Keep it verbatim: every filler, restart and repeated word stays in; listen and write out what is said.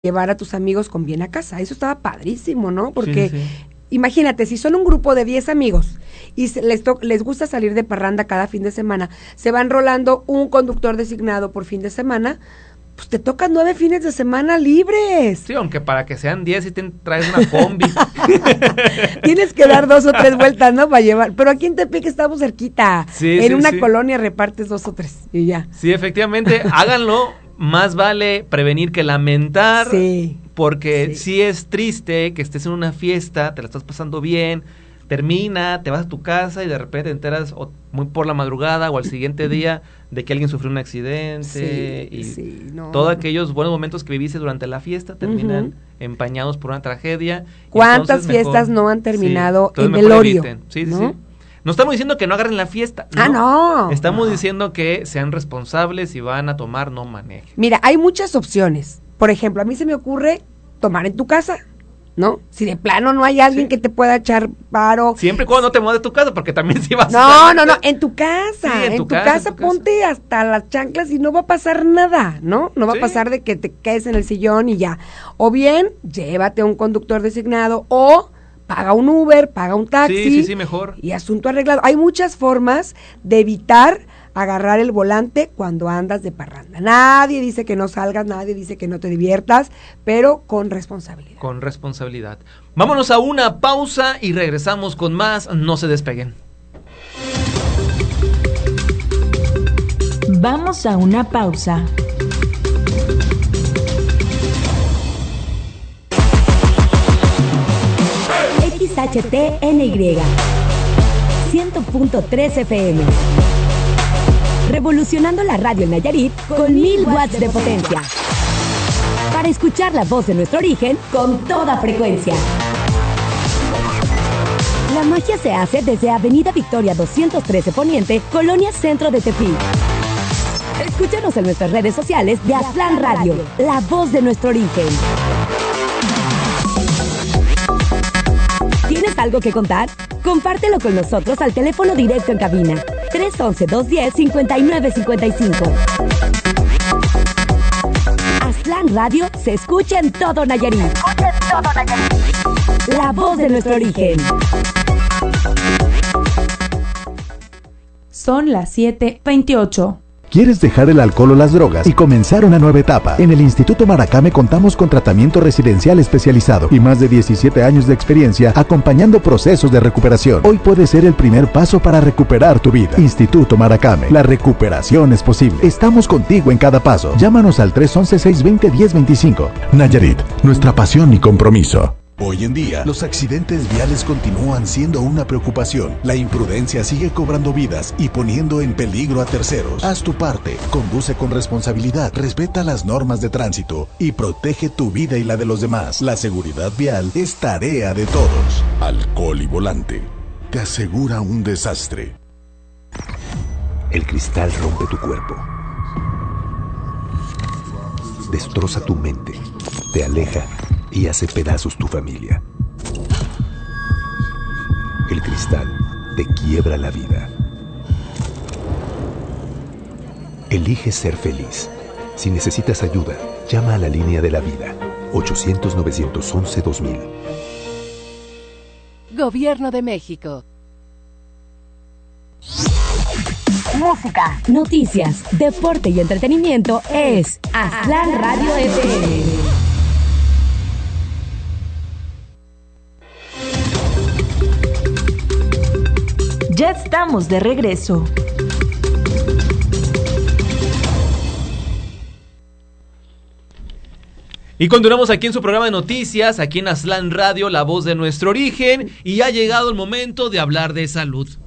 llevar a tus amigos con bien a casa. Eso estaba padrísimo, ¿no? Porque sí, sí. imagínate, si son un grupo de diez amigos y se, les, to- les gusta salir de parranda cada fin de semana, se van rolando un conductor designado por fin de semana, pues te tocan nueve fines de semana libres. Sí, aunque para que sean diez sí te traes una combi. Tienes que dar dos o tres vueltas, ¿no? Para llevar. Pero aquí en Tepic estamos cerquita. Sí, en sí, una sí. colonia repartes dos o tres y ya. Sí, efectivamente, háganlo. Más vale prevenir que lamentar. Sí. Porque Sí. sí es triste que estés en una fiesta, te la estás pasando bien, termina, te vas a tu casa y de repente te enteras o muy por la madrugada o al siguiente día de que alguien sufrió un accidente. Sí, y sí, no. todos aquellos buenos momentos que viviste durante la fiesta terminan Ujú. empañados por una tragedia. ¿Cuántas Entonces, mejor- fiestas no han terminado sí, entonces en mejor velorio? eviten. Sí, sí, ¿no? sí. No estamos diciendo que no agarren la fiesta. Ah, no. Estamos No. diciendo que sean responsables y van a tomar, no manejen. Mira, hay muchas opciones. Por ejemplo, a mí se me ocurre tomar en tu casa, ¿no? Si de plano no hay alguien Sí. que te pueda echar paro. Siempre y cuando no te muevas de tu casa, porque también si vas No, a... no, no, en tu casa, Sí, en en, tu tu, casa, casa, en tu casa. ponte hasta las chanclas y no va a pasar nada, ¿no? No va Sí. a pasar de que te quedes en el sillón y ya. O bien, llévate a un conductor designado o paga un Uber, paga un taxi. Sí, sí, sí, mejor. Y asunto arreglado. Hay muchas formas de evitar agarrar el volante cuando andas de parranda. Nadie dice que no salgas, nadie dice que no te diviertas, pero con responsabilidad. Con responsabilidad. Vámonos a una pausa y regresamos con más. No se despeguen. Vamos a una pausa. X H T N Y cien punto tres F M. Revolucionando la radio en Nayarit con mil watts de potencia. Para escuchar la voz de nuestro origen con toda frecuencia. La magia se hace desde Avenida Victoria doscientos trece Poniente, Colonia Centro de Tepic. Escúchanos en nuestras redes sociales de Aztlán Radio, la voz de nuestro origen. ¿Tienes algo que contar? Compártelo con nosotros al teléfono directo en cabina tres once, dos diez, cincuenta y nueve cincuenta y cinco. Aztlán Radio se escucha en todo Nayarit. La voz de nuestro origen. Son las siete veintiocho. ¿Quieres dejar el alcohol o las drogas y comenzar una nueva etapa? En el Instituto Maracame contamos con tratamiento residencial especializado y más de diecisiete años de experiencia acompañando procesos de recuperación. Hoy puede ser el primer paso para recuperar tu vida. Instituto Maracame, la recuperación es posible. Estamos contigo en cada paso. Llámanos al tres once, seiscientos veinte, diez veinticinco. Nayarit, nuestra pasión y compromiso. Hoy en día, los accidentes viales continúan siendo una preocupación. La imprudencia sigue cobrando vidas y poniendo en peligro a terceros. Haz tu parte, conduce con responsabilidad, respeta las normas de tránsito y protege tu vida y la de los demás. La seguridad vial es tarea de todos. Alcohol y volante te asegura un desastre. El cristal rompe tu cuerpo, destroza tu mente, te aleja y hace pedazos tu familia. El cristal te quiebra la vida. Elige ser feliz. Si necesitas ayuda, llama a la línea de la vida, ochocientos, novecientos once, dos mil. Gobierno de México. Música, noticias, deporte y entretenimiento es Aztlán Radio F M. Ya estamos de regreso. Y continuamos aquí en su programa de noticias, aquí en Aztlán Radio, la voz de nuestro origen, y ha llegado el momento de hablar de salud.